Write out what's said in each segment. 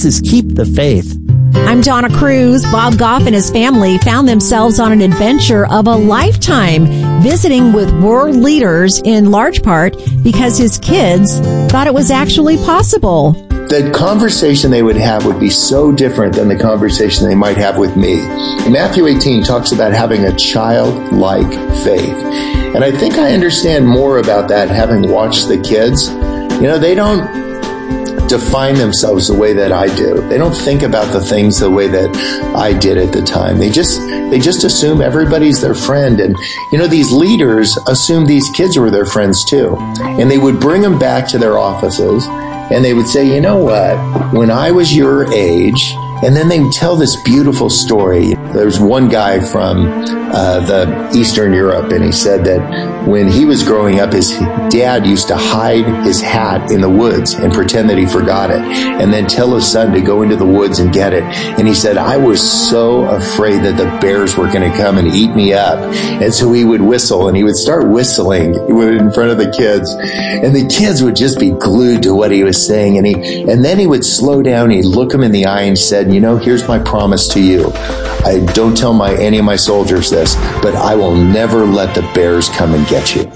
This is Keep the Faith. I'm Donna Cruz. Bob Goff and his family found themselves on an adventure of a lifetime, visiting with world leaders in large part because his kids thought it was actually possible. The conversation they would have would be so different than the conversation they might have with me. Matthew 18 talks about having a childlike faith. And I think I understand more about that having watched the kids. You know, they don't define themselves the way that I do. They don't think about the things the way that I did at the time. They just assume everybody's their friend. And, you know, these leaders assume these kids were their friends too. And they would bring them back to their offices and they would say, you know what, when I was your age, and then they would tell this beautiful story. There's one guy from the Eastern Europe, and he said that when he was growing up, his dad used to hide his hat in the woods and pretend that he forgot it, and then tell his son to go into the woods and get it. And he said, I was so afraid that the bears were going to come and eat me up. And so he would whistle, and he would start whistling in front of the kids. And the kids would just be glued to what he was saying. And then he would slow down, he'd look them in the eye and said, you know, here's my promise to you. I don't tell any of my soldiers this, but I will never let the bears come and get you.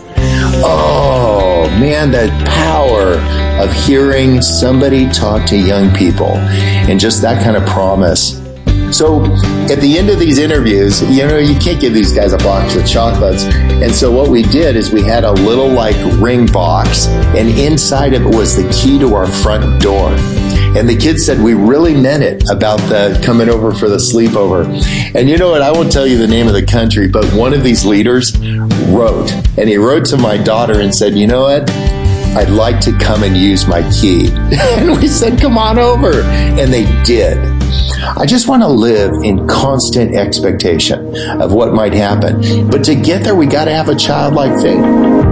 Oh, man, the power of hearing somebody talk to young people and just that kind of promise. So at the end of these interviews, you know, you can't give these guys a box of chocolates. And so what we did is we had a little like ring box, and inside of it was the key to our front door. And the kids said we really meant it about the coming over for the sleepover. And you know what? I won't tell you the name of the country, but one of these leaders wrote, and he wrote to my daughter and said, you know what? I'd like to come and use my key. And we said, come on over. And they did. I just want to live in constant expectation of what might happen. But to get there, we got to have a childlike faith.